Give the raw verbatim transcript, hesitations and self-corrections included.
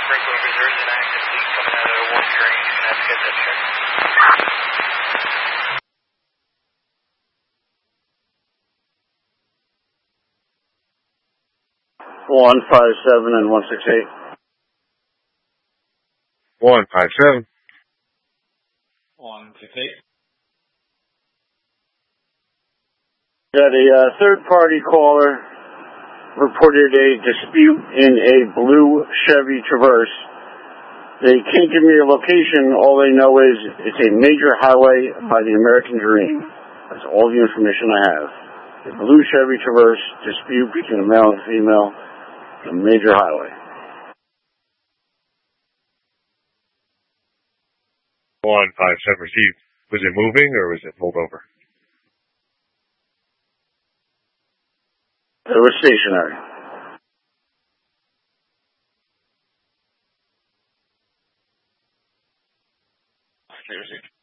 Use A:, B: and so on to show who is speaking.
A: Breakover, there is an active leak coming out of the water drain. You're going to have to get that checked.
B: one five seven and one six eight.
C: one five seven.
A: one six eight.
B: Got a uh, third-party caller reported a dispute in a blue Chevy Traverse. They can't give me a location. All they know is it's a major highway by the American Dream. That's all the information I have. A blue Chevy Traverse dispute between a male and female on a major highway.
C: one five seven received. Was it moving or was it pulled over?
B: It was stationary.
A: Seriously.